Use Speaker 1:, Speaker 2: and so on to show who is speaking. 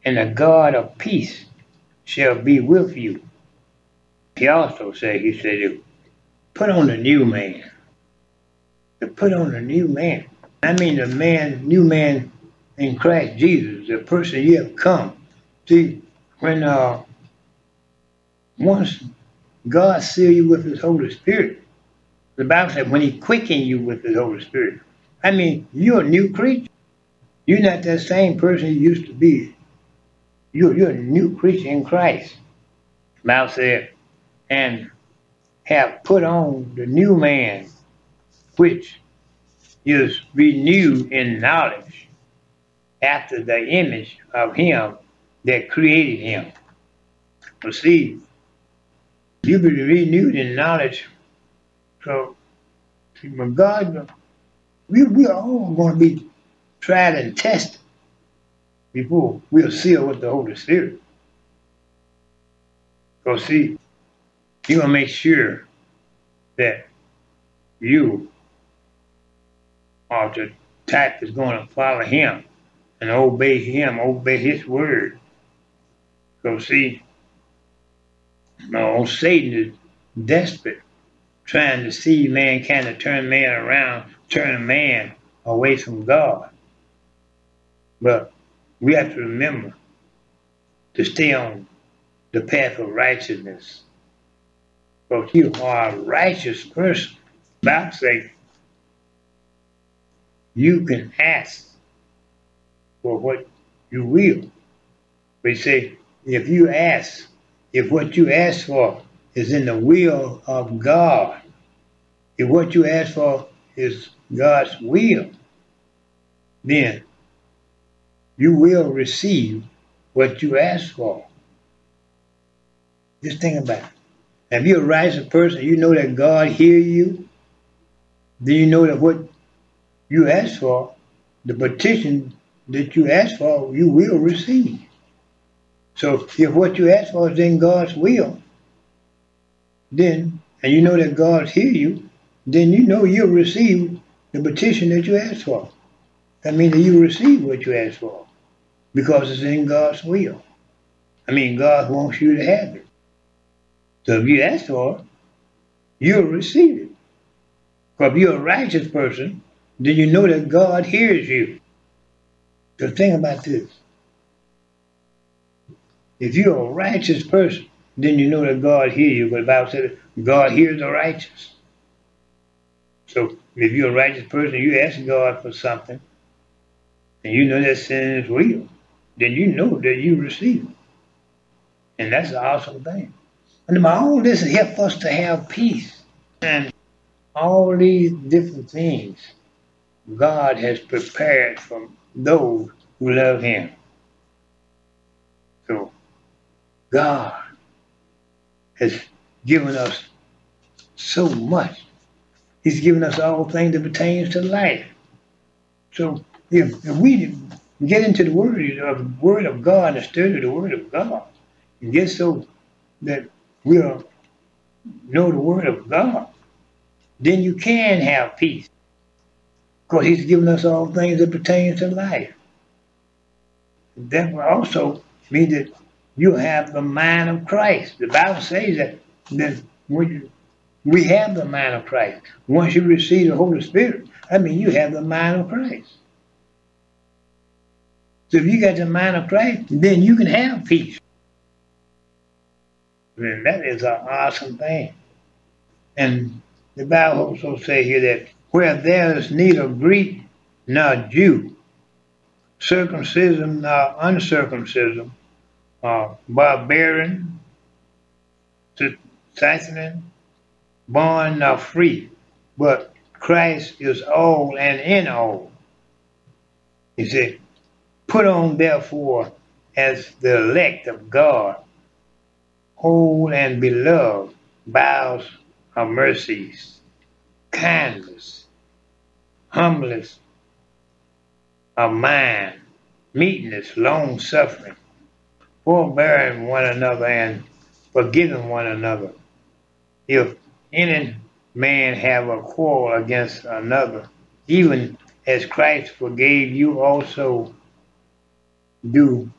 Speaker 1: and the God of peace shall be with you. He also said, he said, to put on the new man. To put on the new man. I mean the man, new man in Christ Jesus, the person you have come. See, when once God sealed you with his Holy Spirit, the Bible said when he quickened you with his Holy Spirit, I mean, you're a new creature. You're not that same person you used to be. You're a new creature in Christ. The Bible said, and have put on the new man, which is renewed in knowledge after the image of him that created him. But see, you be renewed in knowledge. So, see, when God, we are all going to be tried and tested before we are sealed with the Holy Spirit. So, see, you're going to make sure that you are the type that's going to follow him and obey him, obey his word. So, see, no, Satan is desperate, trying to see mankind to turn man around, turn a man away from God. But we have to remember to stay on the path of righteousness. Because you are a righteous person. The Bible says you can ask for what you will. We say, if you ask, if what you ask for is in the will of God, if what you ask for is God's will, then you will receive what you ask for. Just think about it. If you're a righteous person, you know that God hears you, then you know that what you ask for, the petition that you ask for, you will receive. So if what you ask for is in God's will, then, and you know that God hears you, then you know you'll receive the petition that you ask for. That means that you receive what you ask for because it's in God's will. I mean, God wants you to have it. So if you ask for it, you'll receive it. Because if you're a righteous person, then you know that God hears you. So think about this. If you're a righteous person, then you know that God hears you. But the Bible says God hears the righteous. So if you're a righteous person, you ask God for something, and you know that's in his will, then you know that you receive it. And that's an awesome thing. And all this helps us to have peace. And all these different things God has prepared for those who love him. So God has given us so much. He's given us all things that pertains to life. So if we get into the word of God and study the word of God, and get so that we'll know the word of God, then you can have peace. Because he's given us all things that pertain to life. That will also mean that you have the mind of Christ. The Bible says that when we have the mind of Christ. Once you receive the Holy Spirit, I mean you have the mind of Christ. So if you got the mind of Christ, then you can have peace. And that is an awesome thing. And the Bible also says here that where there is neither Greek nor Jew, circumcision nor uncircumcision, barbarian, Scythian, born nor free, but Christ is all and in all. He said, put on therefore as the elect of God, whole and beloved, bowels of mercies, kindness, humbleness of mind, meekness, long suffering, forbearing one another and forgiving one another. If any man have a quarrel against another, even as Christ forgave you, also do